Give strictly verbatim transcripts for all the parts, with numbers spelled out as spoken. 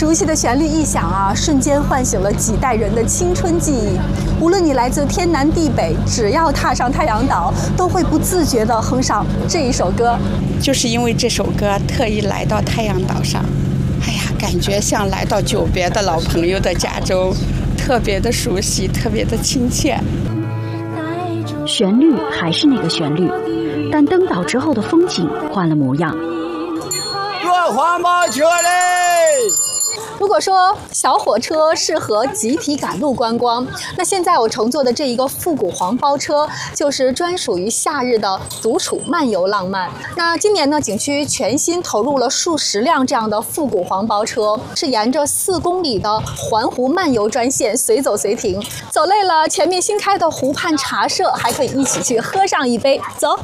熟悉的旋律一响啊，瞬间唤醒了几代人的青春记忆。无论你来自天南地北，只要踏上太阳岛，都会不自觉地哼上这一首歌。 就是因为这首歌，特意来到太阳岛上，哎呀，感觉像来到久别的老朋友的家中，特别的熟悉，特别的亲切。 旋律还是那个旋律，但登岛之后的风景换了模样。 坐黄包车嘞！ 如果说小火车适合集体赶路观光，那现在我乘坐的这一个复古黄包车就是专属于夏日的独处漫游浪漫。那今年呢，景区全新投入了数十辆这样的复古黄包车，是沿着四公里的环湖漫游专线随走随停。走累了，前面新开的湖畔茶社还可以一起去喝上一杯。走。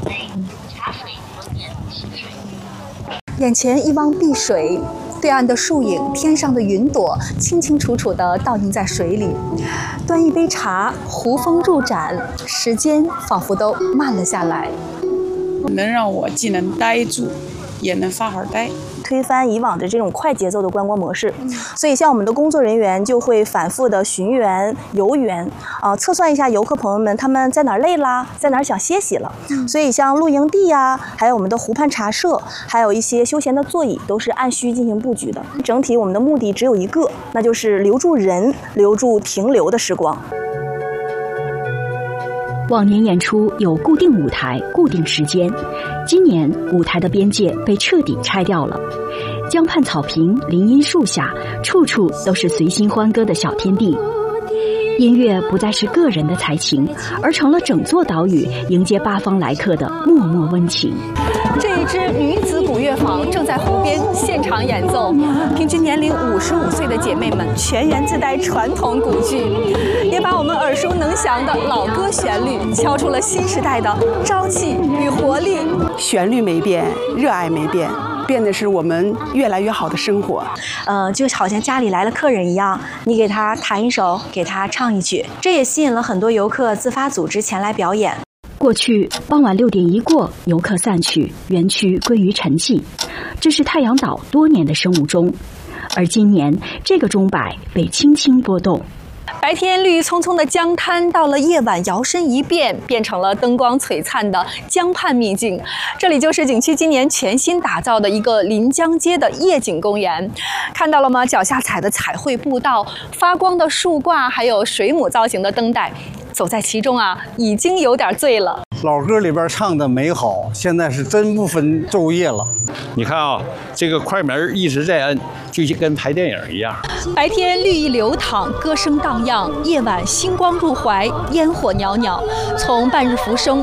眼前一汪碧水，对岸的树影，天上的云朵，清清楚楚地倒映在水里。端一杯茶，湖风入盏，时间仿佛都慢了下来。 能让我既能呆住，也能发会儿呆。 推翻以往的这种快节奏的观光模式，所以像我们的工作人员就会反复的巡园、游园，啊、呃，测算一下游客朋友们他们在哪儿累啦，在哪儿想歇息了。所以像露营地呀、啊，还有我们的湖畔茶社，还有一些休闲的座椅，都是按需进行布局的。整体我们的目的只有一个，那就是留住人，留住停留的时光。 往年演出有固定舞台、固定时间，今年舞台的边界被彻底拆掉了。江畔草坪、林荫树下，处处都是随心欢歌的小天地。音乐不再是个人的才情，而成了整座岛屿迎接八方来客的默默温情。 这一支女子古乐坊正在湖边现场演奏，平均年龄五十五岁的姐妹们全员自带传统古剧，也把我们耳熟能详的老歌旋律敲出了新时代的朝气与活力。 旋律没变，热爱没变，变的是我们越来越好的生活。 呃，就好像家里来了客人一样，你给他弹一首，给他唱一曲，这也吸引了很多游客自发组织前来表演。 过去傍晚六点一过，游客散去，园区归于沉寂，这是太阳岛多年的生物钟。而今年这个钟摆被轻轻拨动。 白天绿意葱葱的江滩，到了夜晚摇身一变，变成了灯光璀璨的江畔秘境。这里就是景区今年全新打造的一个临江街的夜景公园。看到了吗？脚下踩的彩绘步道，发光的树挂，还有水母造型的灯带，走在其中啊，已经有点醉了。 老歌里边唱的美好，现在是真不分昼夜了。 你看啊，这个快门一直在摁，就跟拍电影一样。 白天绿意流淌，歌声荡漾；夜晚星光入怀，烟火袅袅。从半日浮生